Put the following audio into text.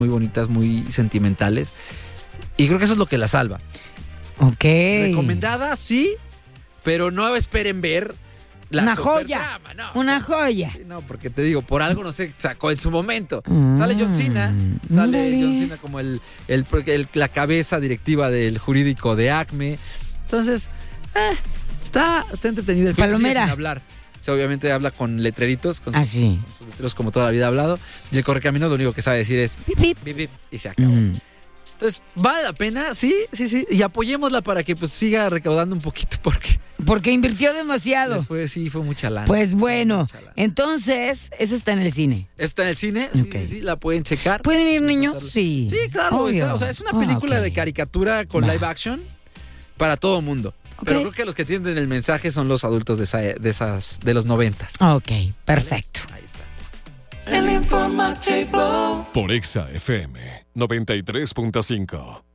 muy bonitas, muy sentimentales. Y creo que eso es lo que la salva. Ok. Recomendada, sí, pero no esperen ver una joya. Drama, no. Una joya. Sí, no, porque te digo, por algo no se sacó en su momento. Sale John Cena, John Cena como la cabeza directiva del jurídico de Acme. Entonces, está entretenido. El film sigue sin hablar. Obviamente habla con letreritos, con sus letreros como toda la vida ha hablado. Y el correcaminos lo único que sabe decir es bip, bip, bip, bip, y se acabó. Entonces, ¿vale la pena? Sí. Y apoyémosla para que pues siga recaudando un poquito porque invirtió demasiado. Después fue mucha lana. Pues bueno, entonces, eso está en el cine. ¿Está en el cine? Sí, la pueden checar. ¿Pueden ir niños? Sí. Sí, claro. Es una película de caricatura con live action para todo mundo. Pero creo que los que tienen el mensaje son los adultos de los 90s. Ok, perfecto. ¿Vale? Ahí está. El Informativo por Exa FM 93.5.